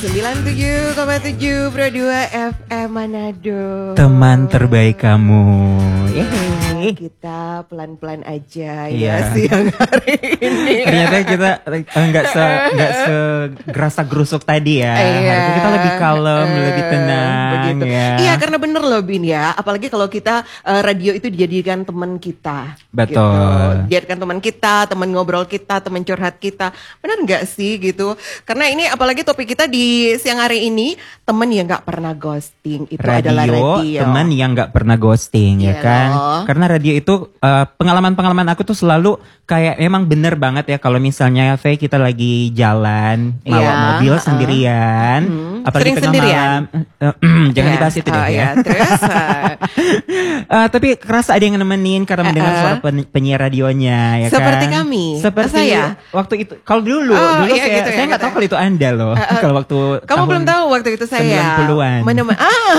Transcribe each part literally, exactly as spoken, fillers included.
sembilan puluh tujuh koma tujuh Pro dua F M Manado. Teman terbaik kamu. Yeay. Kita pelan-pelan aja Iya. ya siang hari ini. Ternyata kita enggak se enggak segerasa gerusuk tadi ya. Iya. Hari ini kita lebih kalem, Eh, lebih tenang begitu. ya. Iya, karena bener loh Bin ya. Apalagi kalau kita eh, radio itu dijadikan teman kita. Betul. Gitu. Dijadikan teman kita, teman ngobrol kita, teman curhat kita. Benar nggak sih gitu? Karena ini apalagi topik kita di siang hari ini, teman yang nggak pernah ghosting itu radio, adalah radio. teman yang nggak pernah ghosting ya Iya kan. loh. Karena radio itu uh, pengalaman-pengalaman aku tuh selalu kayak emang bener banget ya kalau misalnya Faye kita lagi jalan bawa Iya, mobil uh, sendirian, hmm. apalagi Sering tengah sendirian? malam. Jangan Iya. dibahas itu deh Oh, ya. iya. Terus uh, Uh, tapi kerasa ada yang nemenin karena mendengar Uh-uh. suara pen- penyiar radionya ya Seperti kan. kami. Seperti Saya? waktu itu. Kalau dulu, Oh, dulu iya saya gitu ya, saya nggak gitu tahu ya. kalau itu Anda loh. Uh-uh. Kalau waktu kamu tahun belum tahu waktu itu saya sembilan puluhan. Menem- ah.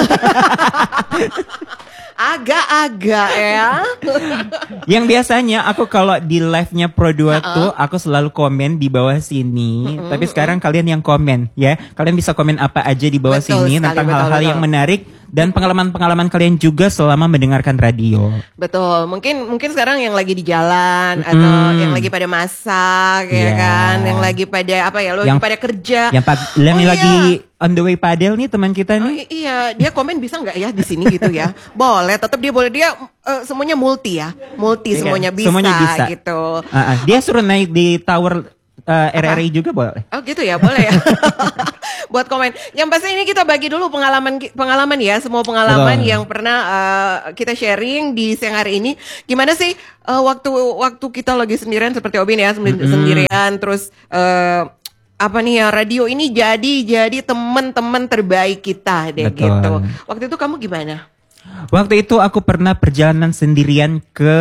Agak-agak ya. Yang biasanya aku kalau di live-nya Pro dua Uh-uh. tuh aku selalu komen di bawah sini. Uh-uh, Tapi sekarang kalian yang komen ya. Kalian bisa komen apa aja di bawah Betul sini sekali, tentang betul, hal-hal betul. yang menarik dan pengalaman-pengalaman kalian juga selama mendengarkan radio. Betul, mungkin mungkin sekarang yang lagi di jalan atau Mm. yang lagi pada masak ya Yeah. kan, yang lagi pada apa ya, lo lagi Yang- pada kerja. Yang pad- yang Oh, iya. lagi on the way padel nih teman kita Oh, nih. i- iya, dia komen bisa nggak ya di sini gitu ya? Boleh, tetap dia boleh dia eh, semuanya multi ya, multi Iya kan? semuanya bisa, Semuanya bisa. gitu. Ah, ah. Dia suruh naik di tower uh, R R I juga boleh. Oh gitu ya, boleh ya. Buat komen. Yang pasti ini kita bagi dulu pengalaman pengalaman ya, semua pengalaman Betul. yang pernah uh, kita sharing di siang hari ini. Gimana sih uh, waktu waktu kita lagi sendirian seperti Obin ya, sendi- Mm-mm. sendirian terus uh, apa nih ya, radio ini jadi jadi teman-teman terbaik kita deh. Betul. Gitu. Waktu itu kamu gimana? Waktu itu aku pernah perjalanan sendirian ke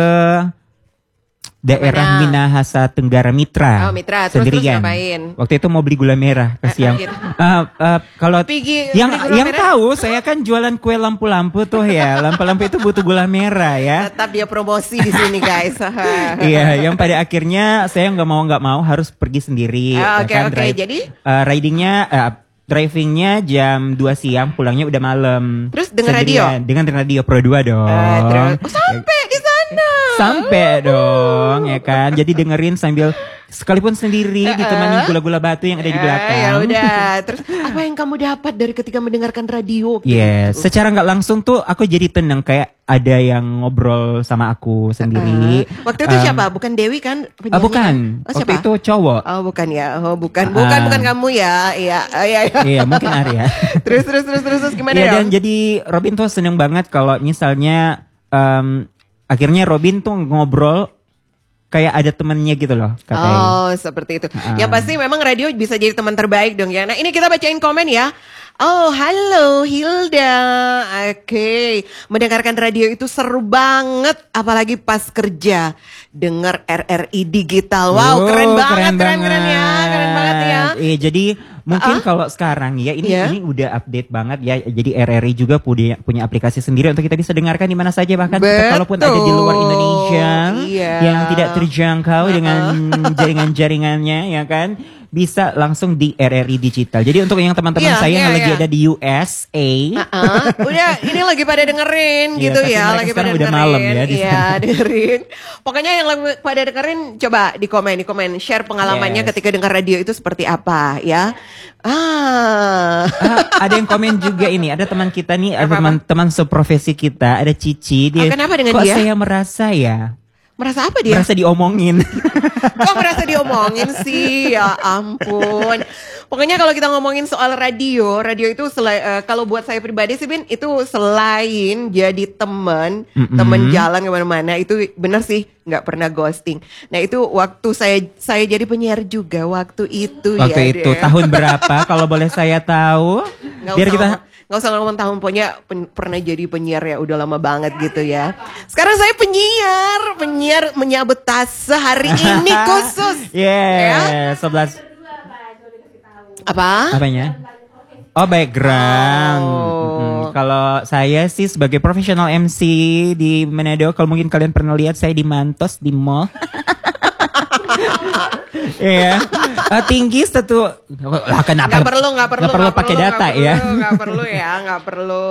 daerah Kemana? Minahasa Tenggara Mitra. Oh, Mitra. Terus- terus sendirian. ngapain? Waktu itu mau beli gula merah kasih yang gitu. Eh, eh, kalau Pigi- yang beli gula yang merah? tahu saya kan jualan kue lampu-lampu tuh ya. Lampu-lampu itu butuh gula merah ya. Tetap dia promosi di sini guys. Iya, yang pada akhirnya saya nggak mau nggak mau harus pergi sendiri. Ah, ya oke, kan, oke. drive- Jadi? eh, ridingnya, eh, drivingnya jam dua siang, pulangnya udah malam. Terus denger radio? Sendirian. Dengan radio Pro dua dong. Eh, terus oh, sampai di sana. Sampai dong, ya kan. Jadi dengerin sambil sekalipun sendiri ditemani gula-gula batu yang ada di Eh, belakang. Ya udah. Terus apa yang kamu dapat dari ketika mendengarkan radio? Yes, secara nggak langsung tuh aku jadi tenang kayak ada yang ngobrol sama aku sendiri. Uh, waktu itu Um, siapa? Bukan Dewi kan? ah, penyanyi? bukan. Oh, Waktu siapa? itu cowok. Oh bukan ya. Oh bukan. Bukan Ah. bukan kamu ya. Iya. Oh, iya, iya. Iya, mungkin Arya. terus terus terus terus terus gimana Iya, dan dong? jadi Robin tuh seneng banget kalau misalnya um, akhirnya Robin tuh ngobrol kayak ada temennya gitu loh katanya. Oh seperti itu. Ah. Ya pasti memang radio bisa jadi teman terbaik dong ya. Nah ini kita bacain komen ya. Oh halo Hilda. Oke. Mendengarkan radio itu seru banget. Apalagi pas kerja. Dengar R R I digital. Wow Oh, keren banget. keren Keren keren ya. Keren banget ya. Iya, jadi mungkin Ah. kalau sekarang ya ini Iya. ini udah update banget ya. Jadi R R I juga punya punya aplikasi sendiri untuk kita bisa dengarkan di mana saja, bahkan kita Betul. kalaupun ada di luar Indonesia Iya. yang tidak terjangkau Uh-uh. dengan jaringan-jaringannya ya kan, bisa langsung di R R I digital. Jadi untuk yang teman-teman Iya, saya iya, yang lagi iya. ada di U S A, Uh-uh. Udah ini lagi pada dengerin Iya, gitu tapi ya, mereka lagi sekarang pada udah dengerin. malam ya di Iya, sana. dengerin. Pokoknya yang lagi pada dengerin coba di komen, di komen share pengalamannya Yes. ketika dengar radio itu seperti apa ya. Ah. Ah, ada yang komen juga ini, ada teman kita nih, ada Apa-apa? teman teman seprofesi kita, ada Cici, dia Ah, kenapa dengan kok dia? saya merasa ya, Merasa apa dia? merasa diomongin. Kok merasa diomongin sih? Ya ampun. Pokoknya kalau kita ngomongin soal radio, radio itu selai- eh, kalau buat saya pribadi sih Bin, itu selain jadi teman, Mm-mm. teman jalan kemana-mana, itu benar sih nggak pernah ghosting. Nah itu waktu saya saya jadi penyiar juga waktu itu ya. Waktu itu deh. tahun berapa kalau boleh saya tahu? Nggak Biar usah kita ngomong- nggak usah ngomong tahun, pokoknya pen- pernah jadi penyiar ya, udah lama banget gitu ya. Sekarang saya penyiar, penyiar menyabet tas sehari ini khusus. yeah, sebelas Apa? apanya? Oh, background. Oh. Mm-mm. Kalau saya sih sebagai profesional M C di Manado, kalau mungkin kalian pernah lihat saya di Mantos di mall. Iya. Eh, tinggi satu. Lah kenapa? Nggak perlu, nggak perlu, Nggak perlu pakai data nggak ya. perlu, nggak perlu ya, nggak perlu.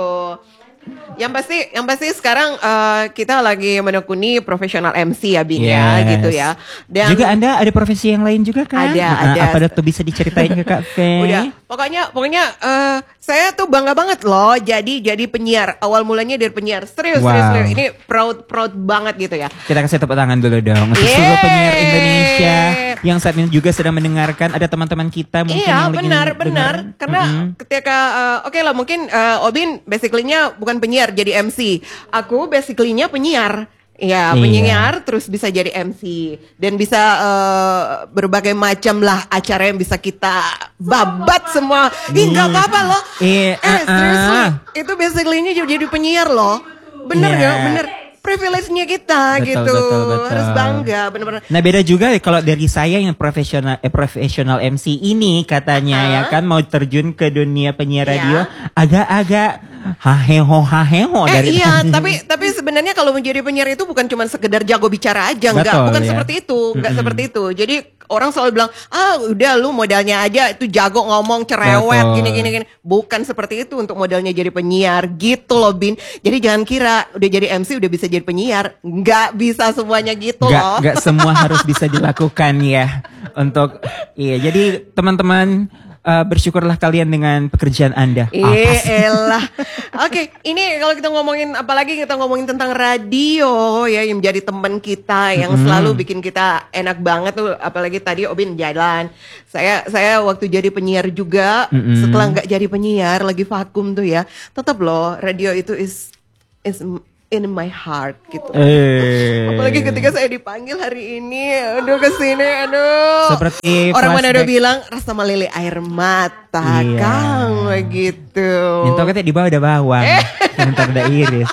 Yang pasti, yang pasti sekarang uh, kita lagi menekuni profesional M C ya, Bing ya, Yes. gitu ya. Dan juga Anda ada profesi yang lain juga kan? Ada, Nah, ada. Apa tuh bisa diceritain ke Kak Faye? Udah, pokoknya, pokoknya uh, saya tuh bangga banget loh. Jadi, jadi penyiar. Awal mulanya dari penyiar. Serius, Wow. serius, serius. Ini proud, proud banget gitu ya. Kita kasih tepuk tangan dulu dong untuk Yeay. seluruh penyiar Indonesia yang saat ini juga sedang mendengarkan. Ada teman-teman kita mungkin Iya, yang lagi benar, dengar. benar. Karena Mm-mm. ketika, uh, oke lah mungkin uh, Obin basically-nya bukan penyiar, jadi M C. Aku basically-nya penyiar. Ya, Iya. penyiar terus bisa jadi M C dan bisa uh, berbagai macam lah acara yang bisa kita babat semua. Ih, nggak apa-apa loh. Iya, eh, uh-uh. seriously, itu basically-nya jadi penyiar loh. Bener Iya. ya, bener. Privilege-nya kita Betul, gitu. betul, betul. Harus bangga, bener-bener. Nah beda juga ya kalau dari saya yang profesional eh, profesional M C ini katanya Uh-huh. ya kan mau terjun ke dunia penyiar Iya. radio agak-agak haheho haheho Eh dari iya, tapi tapi sebenarnya kalau menjadi penyiar itu bukan cuma sekedar jago bicara aja, enggak, Betul, bukan ya. seperti itu, enggak Mm-mm. seperti itu. Jadi orang selalu bilang, "Ah, udah lu modalnya aja itu jago ngomong cerewet Betul. gini gini gini." Bukan seperti itu untuk modalnya jadi penyiar gitu loh, Bin. Jadi jangan kira udah jadi M C udah bisa jadi penyiar. Enggak bisa semuanya gitu Gak, loh. gak semua harus bisa dilakukan ya untuk iya jadi teman-teman uh, bersyukurlah kalian dengan pekerjaan Anda. Apa Eh, sih? elah. Oke, ini kalau kita ngomongin apalagi kita ngomongin tentang radio ya yang menjadi teman kita yang Mm-mm. selalu bikin kita enak banget tuh apalagi tadi Obin jalan. Saya saya waktu jadi penyiar juga, Mm-mm. setelah nggak jadi penyiar lagi vakum tuh ya. Tetap loh radio itu is is in my heart gitu. Eh. Apalagi ketika saya dipanggil hari ini, aduh kesini, aduh. Seperti orang mana udah flashback. bilang rasa meleleh air mata, Iya. Kang, begitu. Minta katanya di bawah udah bawang, minta udah iris.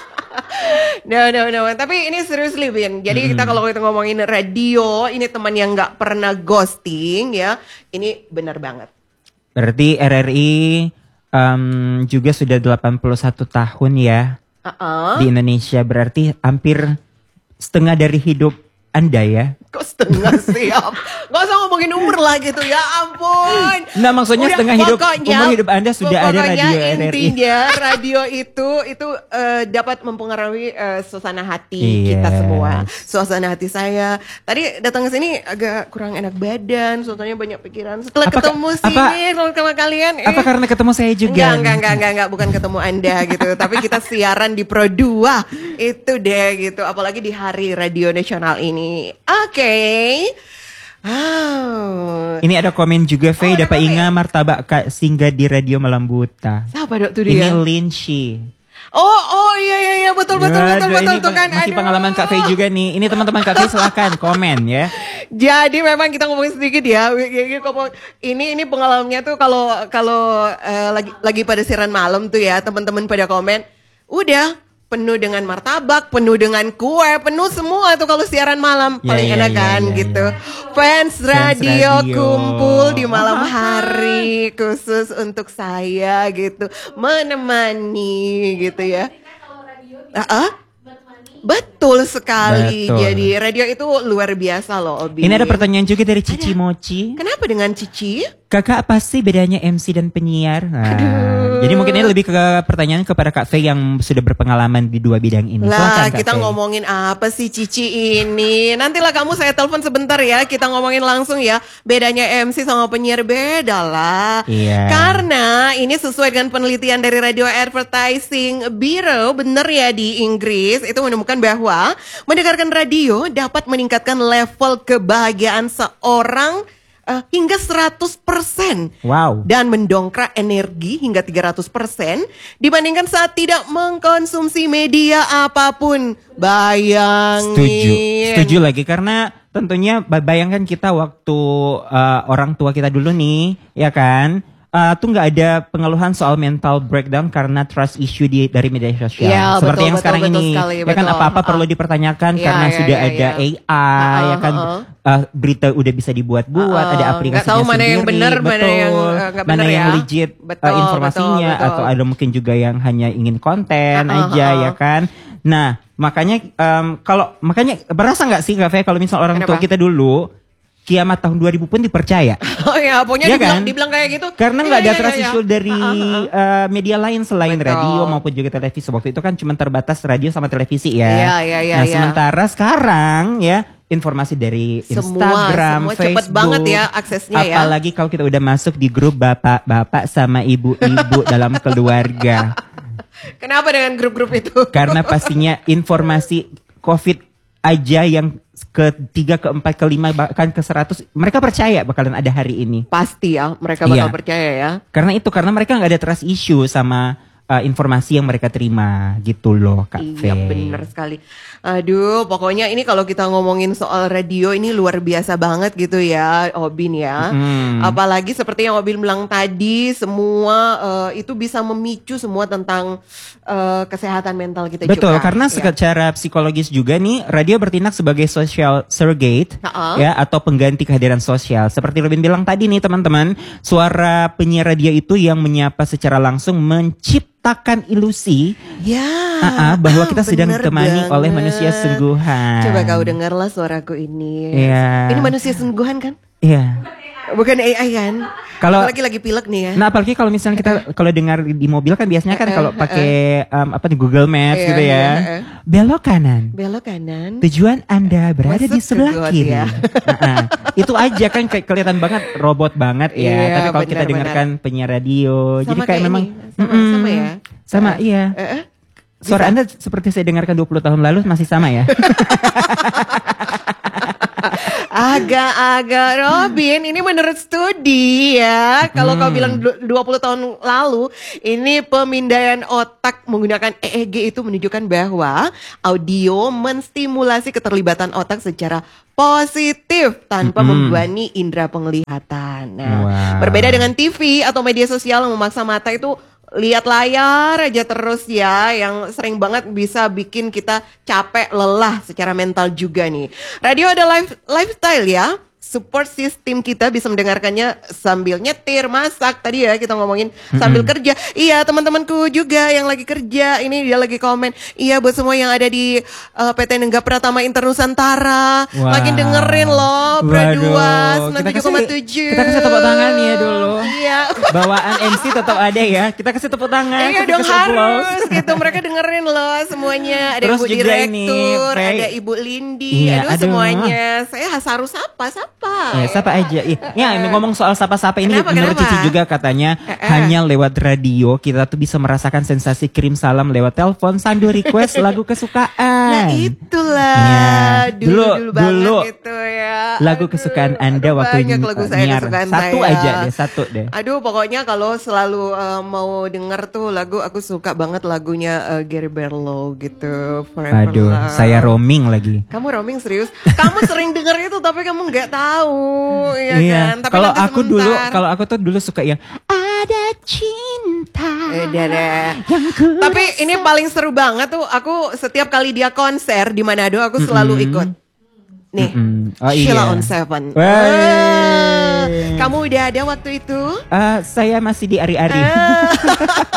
No, no, no. Tapi ini seriously, Bin. Jadi kita kalau kita ngomongin radio, ini teman yang nggak pernah ghosting ya. Ini benar banget. Berarti R R I um, juga sudah delapan puluh satu tahun ya Uh-uh. di Indonesia. Berarti hampir setengah dari hidup Anda ya. Kok setengah siap? Gak usah ngomongin umur lah gitu ya ampun. Nah maksudnya Udah, setengah hidup pokoknya- umur hidup Anda sudah ada pokoknya radio R R I. intinya radio itu itu eh, dapat mempengaruhi eh, suasana hati Yes. kita semua. Suasana hati saya. Tadi datang ke sini agak kurang enak badan, suasananya banyak pikiran. Setelah Apa- ketemu apa- sini sama kalian eh, Apa karena ketemu saya juga? Enggak, enggak, enggak, enggak, enggak, bukan ketemu Anda gitu. Tapi kita siaran di Pro dua. Itu deh gitu. Apalagi di hari radio nasional ini. Oke. Oh. Ini ada komen juga, Faye, Oh, ada dapat komen. ingat martabak Kak singgah di radio Malam Buta. Siapa dok tuh Ini dia? Linci. Oh, oh iya, iya, iya, betul, betul, betul, Waduh, betul, ini tuh kan. masih Aduh. pengalaman Kak Faye juga nih. Ini teman-teman Kak Faye silahkan komen ya. Jadi memang kita ngomongin sedikit ya. Ini ini pengalamannya tuh kalau kalau eh, lagi lagi pada siaran malam tuh ya, teman-teman pada komen, udah penuh dengan martabak, penuh dengan kue, penuh semua tuh kalau siaran malam. Ya, Paling ya, enak ya, kan ya, gitu. ya. Fans radio, radio. kumpul di malam hari khusus untuk saya gitu, menemani gitu ya. Ah, ah? Betul sekali. Betul. Jadi radio itu luar biasa loh, Obi. Ini ada pertanyaan juga dari Cici Mochi. Kenapa dengan Cici? Kakak apa sih bedanya M C dan penyiar? Nah, jadi mungkin ini lebih ke pertanyaan kepada Kak Faye yang sudah berpengalaman di dua bidang ini. Lah, Silakan, Kak kita Faye. ngomongin apa sih Cici ini? Nantilah kamu saya telepon sebentar ya. Kita ngomongin langsung ya. Bedanya M C sama penyiar beda lah. Iya. Karena ini sesuai dengan penelitian dari Radio Advertising Bureau, bener ya di Inggris, itu menemukan bahwa mendengarkan radio dapat meningkatkan level kebahagiaan seorang eh, hingga seratus persen. Wow. Dan mendongkrak energi hingga tiga ratus persen dibandingkan saat tidak mengkonsumsi media apapun. Bayangin. Setuju, setuju lagi karena tentunya ba- bayangkan kita waktu uh, orang tua kita dulu nih, ya kan, uh, tuh nggak ada pengeluhan soal mental breakdown karena trust issue di dari media sosial. Ya, Seperti betul, yang betul, sekarang betul ini, sekali, ya kan betul. apa-apa Uh-uh. perlu dipertanyakan Ya, karena ya, sudah ya, ada ya. A I, Uh-uh, ya kan. uh-uh. Uh, berita udah bisa dibuat-buat, Uh-uh. ada aplikasinya Nggak tahu mana yang sendiri, benar, mana betul. yang, uh, nggak mana benar yang ya. legit uh, Betul, informasinya betul, betul. atau ada mungkin juga yang hanya ingin konten Uh-uh, aja, uh-uh. ya kan. Nah, makanya um, kalau makanya berasa nggak sih Kak Faye kalau misal orang tua Kenapa? kita dulu kiamat tahun dua ribu pun dipercaya. Oh ya, pokoknya Iya dibilang, kan? dibilang kayak gitu. Karena Iya, nggak ada iya, trust iya, issue iya. dari Ah, ah, ah. eh, media lain selain Betul. radio maupun juga televisi. Waktu itu kan cuma terbatas radio sama televisi ya. Iya, iya, iya, Nah iya. sementara sekarang ya informasi dari Semua, Instagram, semua cepet Facebook, banget ya aksesnya ya. apalagi kalau kita udah masuk di grup bapak-bapak sama ibu-ibu dalam keluarga. Kenapa dengan grup-grup itu? Karena pastinya informasi COVID aja yang ketiga, keempat, kelima, bahkan ke seratus mereka percaya bakalan ada hari ini. Pasti ya, mereka bakal Iya. percaya ya. Karena itu, karena mereka nggak ada trust issue sama uh, informasi yang mereka terima gitu loh Kak Iya Faye. benar sekali. Aduh, pokoknya ini kalau kita ngomongin soal radio ini luar biasa banget gitu ya, Obin ya. Mm. Apalagi seperti yang Obin bilang tadi, semua eh, itu bisa memicu semua tentang eh, kesehatan mental kita Betul, juga. karena Ya. secara psikologis juga nih radio bertindak sebagai social surrogate Ha-ha. ya atau pengganti kehadiran sosial. Seperti Robin bilang tadi nih teman-teman, suara penyiar radio itu yang menyapa secara langsung menciptakan ilusi Ya, ah, ah, bahwa kita sedang bener ditemani oleh banget. manusia sungguhan. Coba kau dengarlah suaraku ini. Iya. Ini manusia sungguhan kan? Iya. Bukan A I kan? Kalau- Apalagi lagi pilek nih ya. Nah apalagi kalau misalnya kita kalau dengar di mobil kan biasanya kan kalau pakai um, apa nih Google Maps Iya, gitu ya, iya, iya. belok kanan. Belok kanan. Tujuan Anda berada Masuk di ke sebelah got, kiri. ya. Nah, itu aja kan kayak kelihatan banget robot banget ya. Iya, Tapi kalau kita benar-benar. dengarkan penyiar radio, Sama jadi kayak kayak memang ini. Sama- mm-mm. sama ya? Sama Eh, iya. eh, eh. Suara Anda seperti saya dengarkan dua puluh tahun lalu masih sama ya. Agak-agak Robin, ini menurut studi ya. Kalau kau Hmm. bilang du- dua puluh tahun lalu, ini pemindaian otak menggunakan E E G itu menunjukkan bahwa audio menstimulasi keterlibatan otak secara positif tanpa Mm-mm. membebani indera penglihatan. Nah, Wow. berbeda dengan T V atau media sosial yang memaksa mata itu lihat layar aja terus ya, yang sering banget bisa bikin kita capek, lelah secara mental juga nih. Radio ada life, lifestyle ya. Support system kita bisa mendengarkannya sambil nyetir, masak. Tadi ya kita ngomongin sambil kerja. Iya, teman-temanku juga yang lagi kerja. Ini dia lagi komen. Iya, buat semua yang ada di uh, P T Nengga Pratama Internusantara. Wow. Makin dengerin loh, Bradua Waduh, sembilan kita puluh tujuh koma kasih- tujuh. kita kasih tepuk tangan ya dulu. Iya. Bawaan M C tetap ada ya. Kita kasih tepuk tangan. Iya kita dong kasih applause. harus gitu, mereka dengerin loh semuanya. Ada Terus Ibu juga ini, Direktur, Faye. ada Ibu Lindi, Iya, aduh, aduh. semuanya. Saya harus sapa, sapa. Ya, siapa aja. Ya, ya ini ngomong soal sapa-sapa ini Kenapa, menurut kenapa? Cici juga katanya Eh, eh. hanya lewat radio kita tuh bisa merasakan sensasi kirim salam lewat telepon sambil request lagu kesukaan. Nah itulah Ya, dulu, dulu- dulu banget dulu gitu ya. Lagu Aduh, kesukaan Anda aduh, waktu banyak nyi- lagu saya nyiar. kesukaan Satu saya. aja deh, satu deh. Aduh pokoknya kalau selalu uh, mau denger tuh lagu, aku suka banget lagunya uh, Gary Barlow gitu, Forever Aduh, Love. saya roaming lagi. Kamu roaming serius? Kamu sering denger itu tapi kamu nggak tahu, ya kan? Tapi Kalau nanti aku dulu, sebentar. kalau aku tuh dulu suka yang ada cinta. Eh, udah deh. Yang ku Tapi ini paling seru banget tuh. Aku setiap kali dia konser di Manado, aku selalu ikut. Nih, Mm-mm. Oh, Sheila iya. on Seven. Wey. Wah, kamu udah ada waktu itu? Eh, saya masih di ari-ari. Ah.